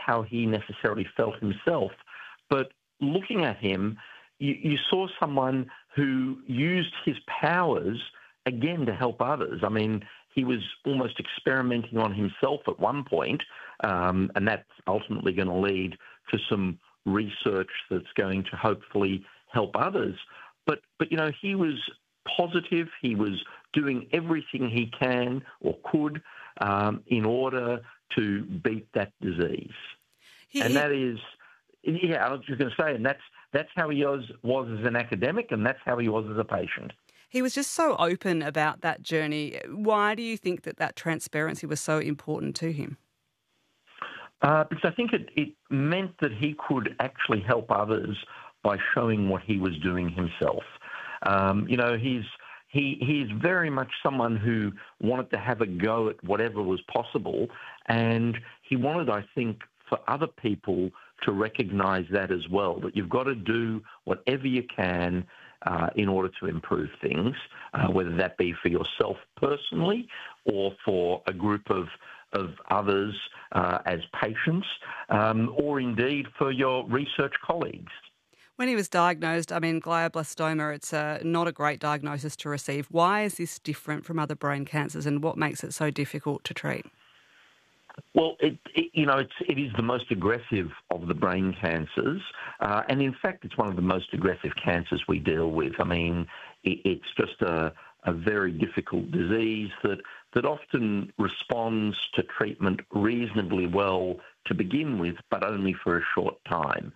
how he necessarily felt himself. But looking at him, you saw someone who used his powers, again, to help others. I mean, he was almost experimenting on himself at one point, and that's ultimately going to lead to some research that's going to hopefully help others. But he was positive. He was doing everything he can or could in order to beat that disease. That is, I was just going to say, and that's how he was as an academic, and that's how he was as a patient. He was just so open about that journey. Why do you think that transparency was so important to him? Because I think it meant that he could actually help others by showing what he was doing himself. He's very much someone who wanted to have a go at whatever was possible, and he wanted, I think, for other people to recognise that as well, that you've got to do whatever you can in order to improve things, whether that be for yourself personally or for a group of others as patients, or indeed for your research colleagues. When he was diagnosed, glioblastoma, it's not a great diagnosis to receive. Why is this different from other brain cancers, and what makes it so difficult to treat? Well, it is the most aggressive of the brain cancers, and in fact, it's one of the most aggressive cancers we deal with. I mean, it's just a very difficult disease that often responds to treatment reasonably well to begin with, but only for a short time.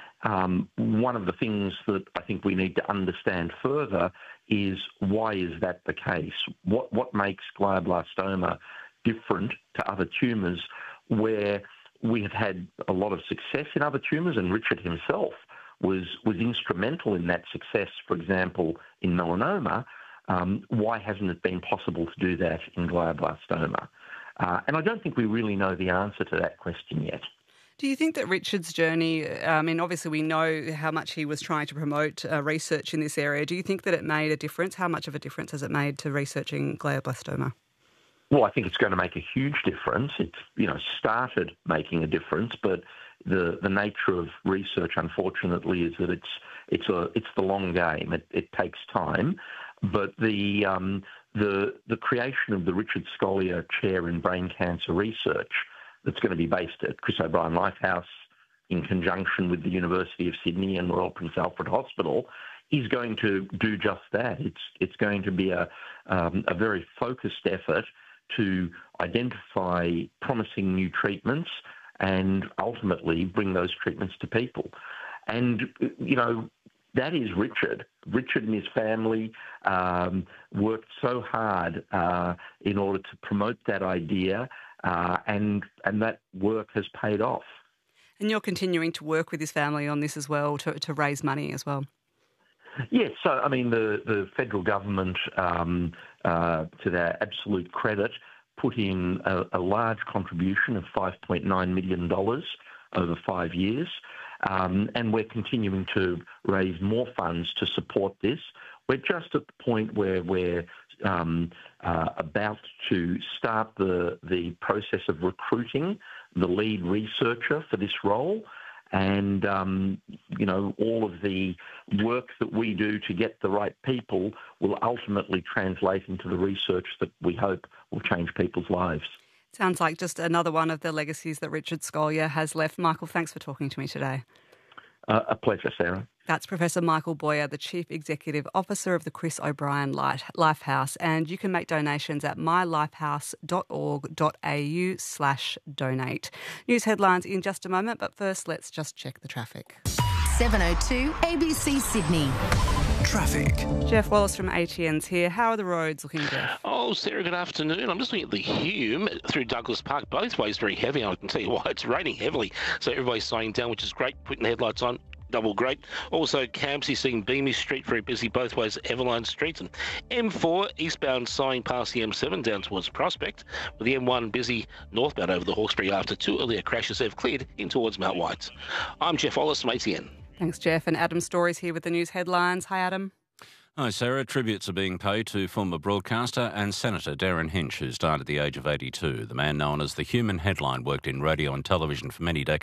One of the things that I think we need to understand further is, why is that the case? What makes glioblastoma different to other tumours where we have had a lot of success in other tumours, and Richard himself was instrumental in that success, for example, in melanoma. Why hasn't it been possible to do that in glioblastoma? And I don't think we really know the answer to that question yet. Do you think that Richard's journey, obviously we know how much he was trying to promote research in this area. Do you think that it made a difference? How much of a difference has it made to researching glioblastoma? Well, I think it's going to make a huge difference. It's, started making a difference, but the nature of research, unfortunately, is that it's the long game. It takes time, but the creation of the Richard Scolyer Chair in Brain Cancer Research, that's going to be based at Chris O'Brien Lifehouse in conjunction with the University of Sydney and Royal Prince Alfred Hospital, is going to do just that. It's going to be a very focused effort to identify promising new treatments and ultimately bring those treatments to people. And, that is Richard. Richard and his family worked so hard in order to promote that idea, and that work has paid off. And you're continuing to work with his family on this as well, to raise money as well? Yes, so the federal government, to their absolute credit, put in a large contribution of $5.9 million over 5 years, and we're continuing to raise more funds to support this. We're just at the point where we're about to start the process of recruiting the lead researcher for this role. And, all of the work that we do to get the right people will ultimately translate into the research that we hope will change people's lives. Sounds like just another one of the legacies that Richard Scolyer has left. Michael, thanks for talking to me today. A pleasure, Sarah. That's Professor Michael Boyer, the Chief Executive Officer of the Chris O'Brien Lifehouse. And you can make donations at mylifehouse.org.au/donate. News headlines in just a moment, but first let's just check the traffic. 7:02 ABC Sydney. Traffic. Jeff Wallace from ATN's here. How are the roads looking, Jeff? Oh, Sarah, good afternoon. I'm just looking at the Hume through Douglas Park. Both ways very heavy. I can tell you why. It's raining heavily, so everybody's slowing down, which is great. Putting the headlights on, double great. Also, Campsie seeing Beamish Street very busy both ways, Everline Street. And M4 eastbound sighing past the M7 down towards Prospect, with the M1 busy northbound over the Hawkesbury after two earlier crashes have cleared in towards Mount White. I'm Jeff Wallace from ATN. Thanks, Jeff. And Adam Story's here with the news headlines. Hi, Adam. Hi, Sarah. Tributes are being paid to former broadcaster and Senator Darren Hinch, who's died at the age of 82. The man known as the Human Headline worked in radio and television for many decades.